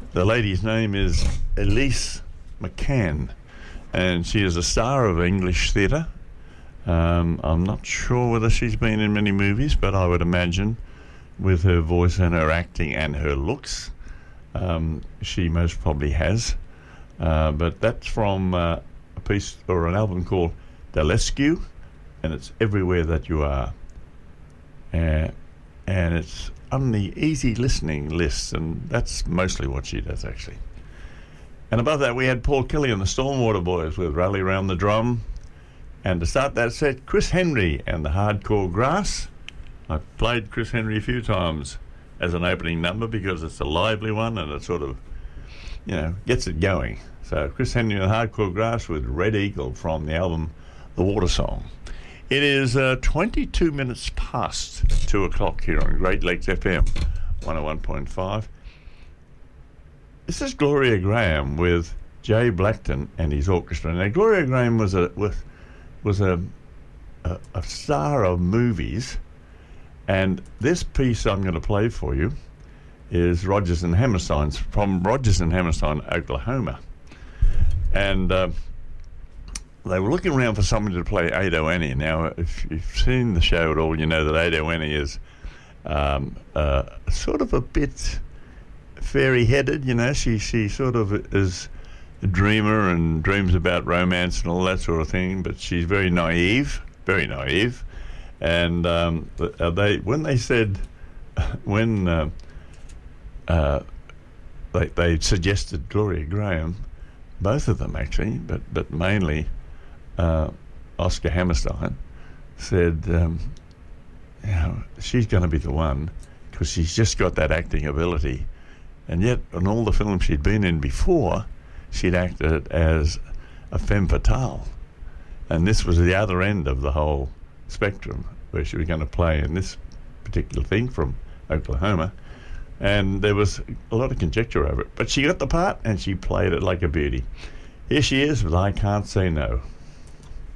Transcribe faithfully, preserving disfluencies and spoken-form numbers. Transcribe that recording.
The lady's name is Elise McCann, and she is a star of English theatre. Um, I'm not sure whether she's been in many movies, but I would imagine with her voice and her acting and her looks, um, she most probably has. Uh, but that's from uh, a piece or an album called Delescu, and it's Everywhere That You Are. Uh, and it's on the easy listening list, and that's mostly what she does, actually. And above that, we had Paul Kelly and the Stormwater Boys with Rally Round the Drum. And to start that set, Chris Henry and the Hardcore Grass. I've played Chris Henry a few times as an opening number because it's a lively one and it sort of, you know, gets it going. So Chris Henry and the Hardcore Grass with Red Eagle from the album The Water Song. It is uh, twenty-two minutes past two o'clock here on Great Lakes F M one oh one point five. This is Gloria Graham with Jay Blackton and his orchestra. Now, Gloria Graham was a was, was a, a a star of movies, and this piece I'm going to play for you is Rodgers and Hammerstein's from Rodgers and Hammerstein, Oklahoma, and. Uh, They were looking around for somebody to play Ado Annie. Now, if you've seen the show at all, you know that Ado Annie is um, uh, sort of a bit fairy-headed, you know. She she sort of is a dreamer and dreams about romance and all that sort of thing, but she's very naive, very naive. And um, they when they said, when uh, uh, they, they suggested Gloria Graham, both of them actually, but, but mainly... Uh, Oscar Hammerstein said, um, you know, she's going to be the one because she's just got that acting ability. And yet, in all the films she'd been in before, she'd acted as a femme fatale. And this was the other end of the whole spectrum where she was going to play in this particular thing from Oklahoma. And there was a lot of conjecture over it. But she got the part and she played it like a beauty. Here she is with I Can't Say No.